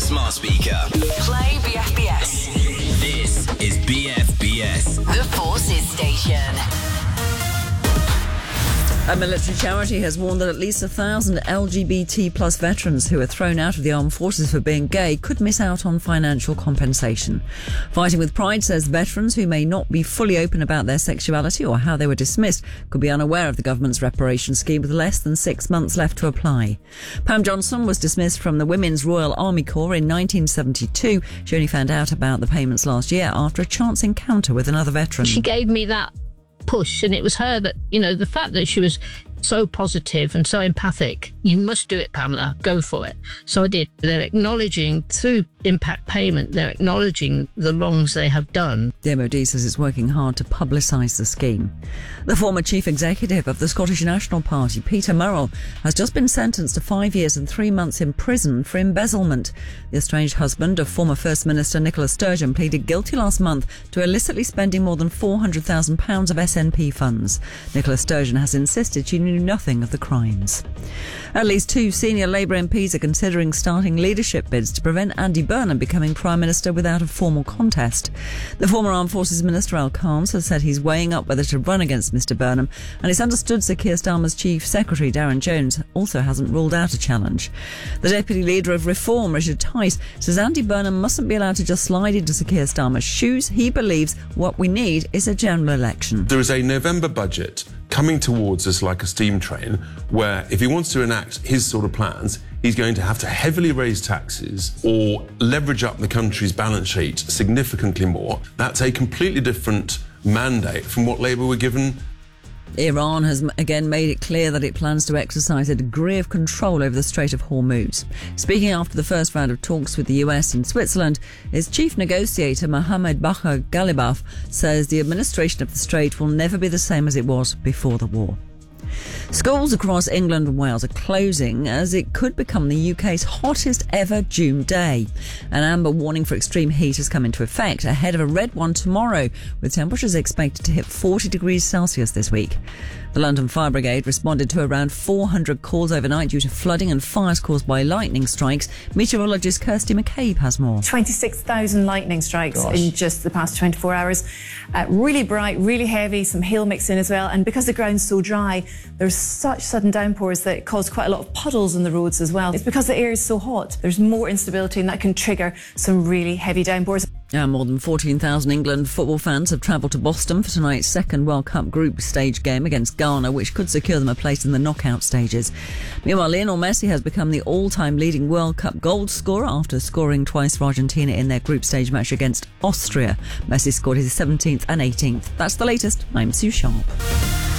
smart speaker. Play BFBS. This is BFBS. The Forces Station. A military charity has warned that at least 1,000 LGBT plus veterans who were thrown out of the armed forces for being gay could miss out on financial compensation. Fighting with Pride says veterans who may not be fully open about their sexuality or how they were dismissed could be unaware of the government's reparation scheme with less than 6 months left to apply. Pam Johnson was dismissed from the Women's Royal Army Corps in 1972. She only found out about the payments last year after a chance encounter with another veteran. She gave me that push, and it was her that, the fact that she was so positive and so empathic. You must do it, Pamela. Go for it. So I did. They're acknowledging through impact payment, they're acknowledging the wrongs they have done. The MOD says it's working hard to publicise the scheme. The former chief executive of the Scottish National Party, Peter Murrell, has just been sentenced to 5 years and 3 months in prison for embezzlement. The estranged husband of former First Minister Nicola Sturgeon pleaded guilty last month to illicitly spending more than £400,000 of SNP funds. Nicola Sturgeon has insisted she knew nothing of the crimes. At least 2 senior Labour MPs are considering starting leadership bids to prevent Andy Burnham becoming Prime Minister without a formal contest. The former Armed Forces Minister Al Khans has said he's weighing up whether to run against Mr Burnham, and it's understood Sir Keir Starmer's Chief Secretary Darren Jones also hasn't ruled out a challenge. The Deputy Leader of Reform, Richard Tice, says Andy Burnham mustn't be allowed to just slide into Sir Keir Starmer's shoes. He believes what we need is a general election. There is a November budget coming towards us like a steam train, where if he wants to enact his sort of plans, he's going to have to heavily raise taxes or leverage up the country's balance sheet significantly more. That's a completely different mandate from what Labour were given. Iran has again made it clear that it plans to exercise a degree of control over the Strait of Hormuz. Speaking after the first round of talks with the US in Switzerland, its chief negotiator Mohammed Bakr Ghalibaf says the administration of the strait will never be the same as it was before the war. Schools across England and Wales are closing as it could become the UK's hottest ever June day. An amber warning for extreme heat has come into effect ahead of a red one tomorrow, with temperatures expected to hit 40 degrees Celsius this week. The London Fire Brigade responded to around 400 calls overnight due to flooding and fires caused by lightning strikes. Meteorologist Kirsty McCabe has more. 26,000 lightning strikes in just the past 24 hours. Really bright, really heavy, some hail mixed in as well. And because the ground's so dry, there's such sudden downpours that cause quite a lot of puddles on the roads as well. It's because the air is so hot. There's more instability, and that can trigger some really heavy downpours. More than 14,000 England football fans have travelled to Boston for tonight's second World Cup group stage game against Ghana, which could secure them a place in the knockout stages. Meanwhile, Lionel Messi has become the all-time leading World Cup goal scorer after scoring twice for Argentina in their group stage match against Austria. Messi scored his 17th and 18th. That's the latest. I'm Sue Sharp.